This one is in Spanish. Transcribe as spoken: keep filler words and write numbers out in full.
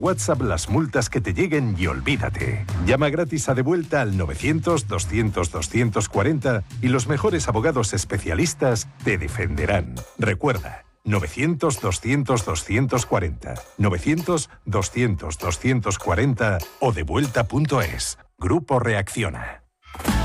WhatsApp las multas que te lleguen y olvídate. Llama gratis a Devuelta al novecientos, doscientos, doscientos cuarenta y los mejores abogados especialistas te defenderán. Recuerda, novecientos, doscientos, doscientos cuarenta, novecientos, doscientos, doscientos cuarenta o devuelta punto es. Grupo Reacciona.